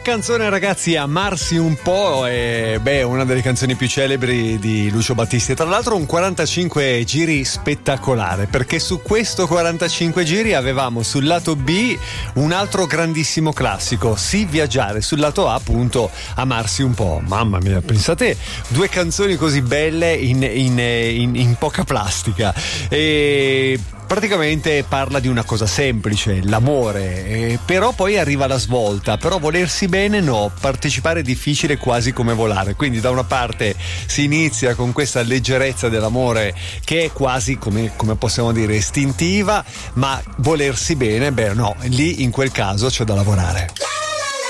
canzone, ragazzi, Amarsi un po' è una delle canzoni più celebri di Lucio Battisti. Tra l'altro un 45 giri spettacolare, perché su questo 45 giri avevamo sul lato B un altro grandissimo classico, Sì viaggiare, sul lato A appunto Amarsi un po'. Mamma mia, pensate, due canzoni così belle in poca plastica. E praticamente parla di una cosa semplice, l'amore, però poi arriva la svolta, però volersi bene no, partecipare è difficile, quasi come volare. Quindi da una parte si inizia con questa leggerezza dell'amore che è quasi come possiamo dire istintiva, ma volersi bene, no, lì in quel caso c'è da lavorare.